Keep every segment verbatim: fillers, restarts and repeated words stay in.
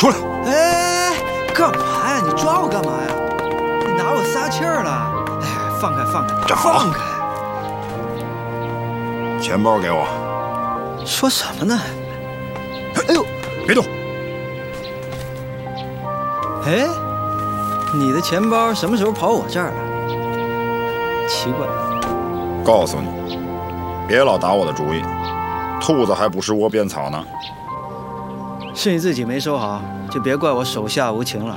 出来！ 哎，干嘛呀？你抓我干嘛呀？你拿我撒气儿了！哎，放开，放开， 站好！ 放开！ 钱包给我。 说什么呢？哎呦， 别动！ 哎，你的钱包什么时候跑我这儿了？奇怪。 告诉你，别老打我的主意，兔子还不是窝边草呢。 是你自己没收好，就别怪我手下无情了。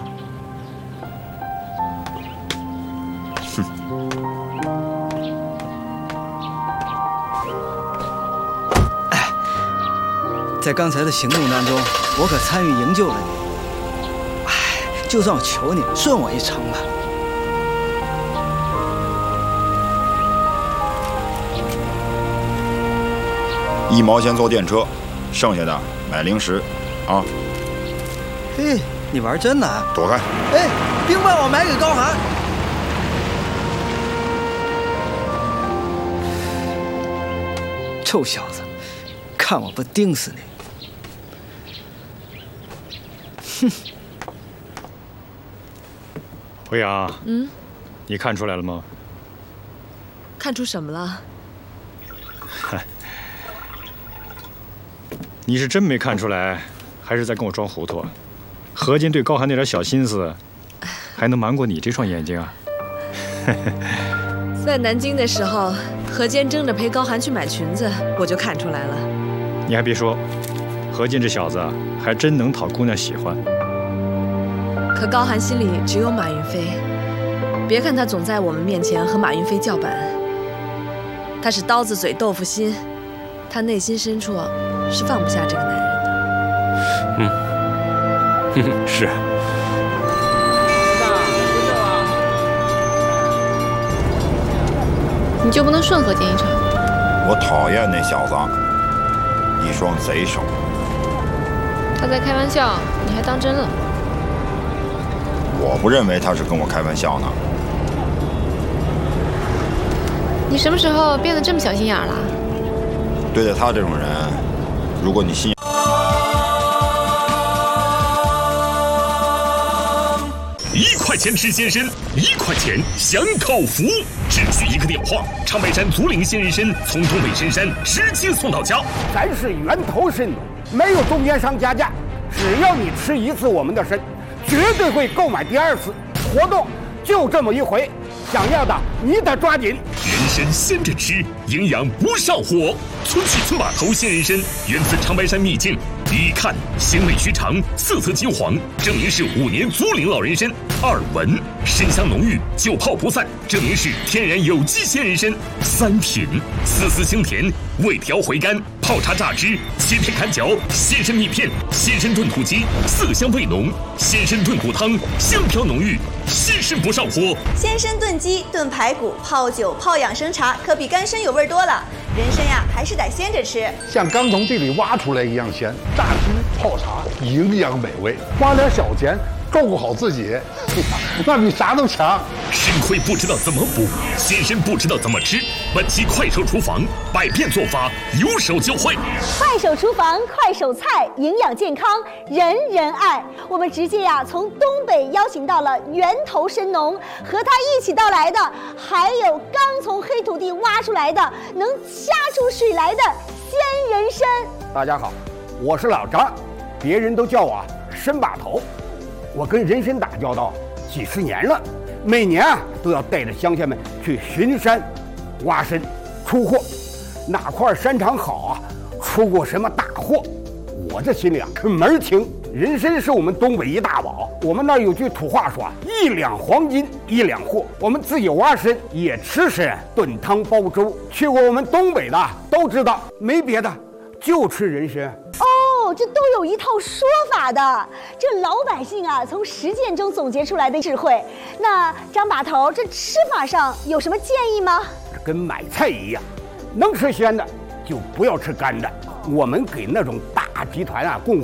哼！ 哎，在刚才的行动当中，我可参与营救了你。哎，就算我求你，顺我一程吧。 一毛钱坐电车，剩下的买零食，啊！ 嘿，你玩真的啊？ 躲开！ 哎，冰棒我买给高寒。臭小子，看我不盯死你！哼！ 辉阳， 嗯， 你看出来了吗？ 看出什么了？ 嗨，你是真没看出来，还是在跟我装糊涂啊？何坚对高寒那点小心思，还能瞒过你这双眼睛啊？ 在南京的时候，何坚争着陪高寒去买裙子，我就看出来了。 你还别说，何坚这小子还真能讨姑娘喜欢。 可高寒心里只有马云飞，别看他总在我们面前和马云飞叫板，他是刀子嘴豆腐心，他内心深处是放不下这个男人的。 嗯，哼，是。 你就不能顺何坚一场？ 我讨厌那小子，一双贼手。 他在开玩笑，你还当真了？ 我不认为他是跟我开玩笑呢。 你什么时候变得这么小心眼了？ 对待他这种人，如果你心眼。 一块钱吃鲜参，一块钱享口福，只需一个电话，长白山足岭鲜人参从东北深山直接送到家。 咱是源头参，没有中间商加价，只要你吃一次我们的参，绝对会购买第二次。活动就这么一回，想要的你得抓紧。 人参鲜着吃，营养不上火。村系村码头鲜人参源自长白山秘境，一看鲜味须长，色泽金黄，证明是五年足岭老人参。二闻参香浓郁，久泡不散，证明是天然有机鲜人参。三品丝丝清甜，味调回甘，泡茶榨汁，切片砍嚼，鲜参蜜片，鲜参炖土鸡，色香味浓，鲜参炖骨汤，香飘浓郁，鲜参不上火。 鲜参炖鸡、炖排骨、泡酒、泡养生茶，可比干参有味多了。人参呀，还是得鲜着吃， 像刚从地里挖出来一样鲜，榨汁泡茶，营养美味，花点小钱照顾好自己，那比啥都强。 参亏不知道怎么补，鲜参不知道怎么吃。本期快手厨房，百变做法，有手就会。 快手厨房，快手菜，营养健康，人人爱。我们直接呀、啊、从东北邀请到了源头参农，和他一起到来的还有刚从黑土地挖出来的能掐出水来的鲜人参。 大家好，我是老张，别人都叫我参把头。我跟人参打交道几十年了，每年啊都要带着乡亲们去巡山、挖参、出货，哪块山场好啊，出过什么大货，我这心里啊可门儿清。人参是我们东北一大宝，我们那儿有句土话说啊，一两黄金一两货。我们自己挖参也吃参，炖汤煲粥。去过我们东北的都知道，没别的，就吃人参。 哦，这都有一套说法的，这老百姓啊从实践中总结出来的智慧。那张把头，这吃法上有什么建议吗？ 跟买菜一样，能吃鲜的就不要吃干的。我们给那种大集团啊供